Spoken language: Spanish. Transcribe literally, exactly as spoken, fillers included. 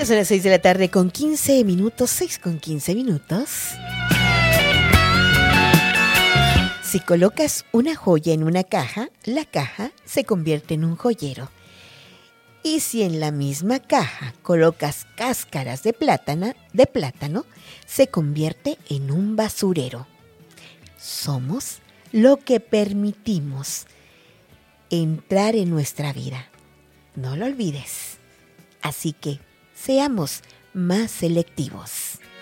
Ya son las seis de la tarde con quince minutos, seis con quince minutos. Si colocas una joya en una caja, la caja se convierte en un joyero. Y si en la misma caja colocas cáscaras de plátano, de plátano, se convierte en un basurero. Somos lo que permitimos entrar en nuestra vida. No lo olvides. Así que seamos más selectivos.